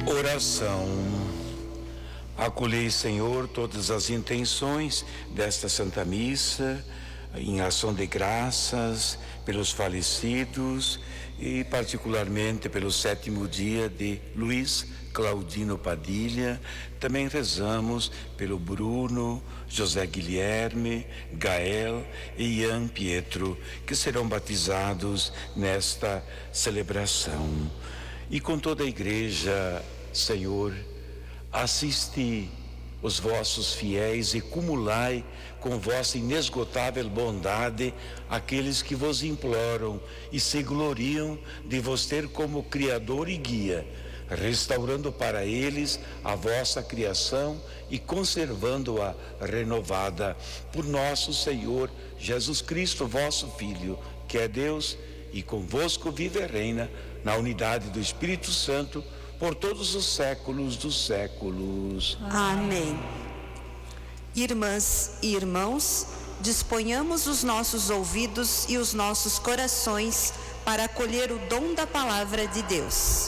Oração. Acolhei, Senhor, todas as intenções desta Santa Missa, em ação de graças pelos falecidos e particularmente pelo 7º dia de Luiz Claudino Padilha. Também rezamos pelo Bruno, José Guilherme, Gael e Ian Pietro, que serão batizados nesta celebração. E com toda a igreja, Senhor, assisti os vossos fiéis e cumulai com vossa inesgotável bondade aqueles que vos imploram e se gloriam de vos ter como Criador e Guia, restaurando para eles a vossa criação e conservando-a renovada por nosso Senhor Jesus Cristo, vosso Filho, que é Deus e convosco vive e reina na unidade do Espírito Santo, por todos os séculos dos séculos. Amém. Irmãs e irmãos, disponhamos os nossos ouvidos e os nossos corações para acolher o dom da palavra de Deus.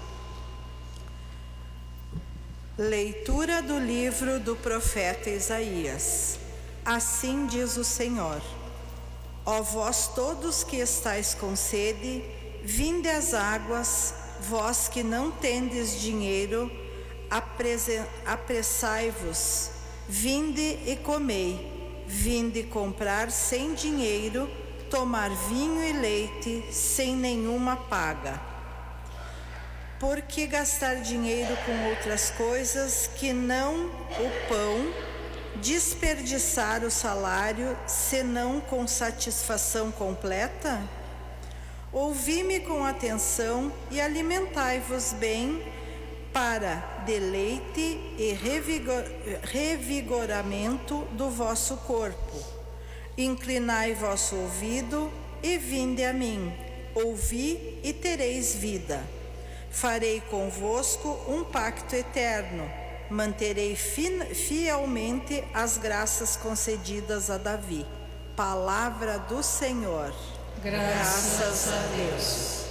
Leitura do livro do profeta Isaías. Assim diz o Senhor: Ó vós todos que estáis com sede, vinde às águas. Vós que não tendes dinheiro, apressai-vos, vinde e comei, vinde comprar sem dinheiro, tomar vinho e leite sem nenhuma paga. Por que gastar dinheiro com outras coisas que não o pão, desperdiçar o salário, senão com satisfação completa? Ouvi-me com atenção e alimentai-vos bem para deleite e revigoramento do vosso corpo. Inclinai vosso ouvido e vinde a mim. Ouvi e tereis vida. Farei convosco um pacto eterno. Manterei fielmente as graças concedidas a Davi. Palavra do Senhor. Graças a Deus.